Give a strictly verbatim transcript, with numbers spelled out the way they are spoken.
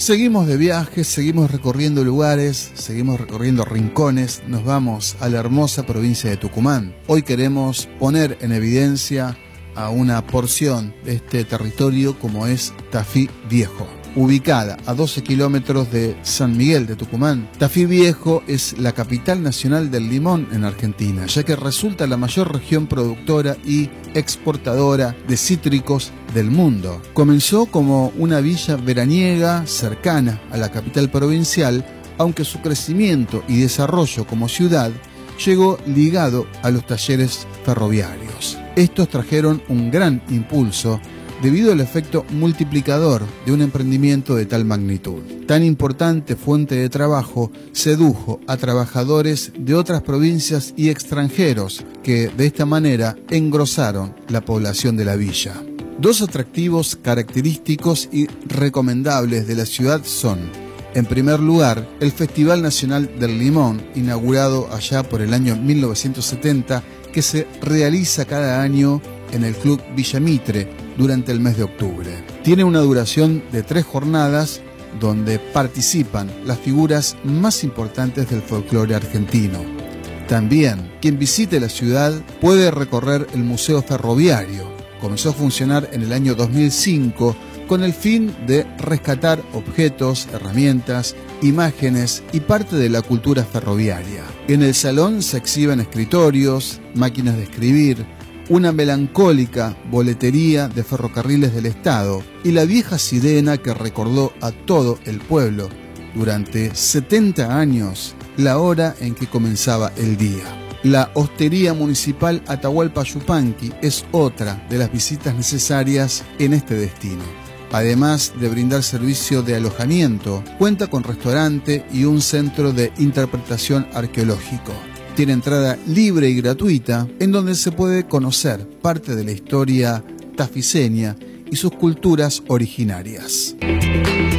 Seguimos de viaje, seguimos recorriendo lugares, seguimos recorriendo rincones, nos vamos a la hermosa provincia de Tucumán. Hoy queremos poner en evidencia a una porción de este territorio como es Tafí Viejo. Ubicada a doce kilómetros de San Miguel de Tucumán, Tafí Viejo es la capital nacional del limón en Argentina, ya que resulta la mayor región productora y exportadora de cítricos del mundo. Comenzó como una villa veraniega cercana a la capital provincial, aunque su crecimiento y desarrollo como ciudad llegó ligado a los talleres ferroviarios. Estos trajeron un gran impulso debido al efecto multiplicador de un emprendimiento de tal magnitud. Tan importante fuente de trabajo sedujo a trabajadores de otras provincias y extranjeros que de esta manera engrosaron la población de la villa. Dos atractivos característicos y recomendables de la ciudad son, en primer lugar, el Festival Nacional del Limón, inaugurado allá por el año mil novecientos setenta, que se realiza cada año en el Club Villa Mitre durante el mes de octubre. Tiene una duración de tres jornadas donde participan las figuras más importantes del folclore argentino. También, quien visite la ciudad puede recorrer el Museo Ferroviario. Comenzó a funcionar en el año dos mil cinco con el fin de rescatar objetos, herramientas, imágenes y parte de la cultura ferroviaria. En el salón se exhiben escritorios, máquinas de escribir, una melancólica boletería de Ferrocarriles del Estado y la vieja sirena que recordó a todo el pueblo durante setenta años la hora en que comenzaba el día. La Hostería Municipal Atahualpa Yupanqui es otra de las visitas necesarias en este destino. Además de brindar servicio de alojamiento, cuenta con restaurante y un centro de interpretación arqueológico. Tiene entrada libre y gratuita, en donde se puede conocer parte de la historia tafiseña y sus culturas originarias.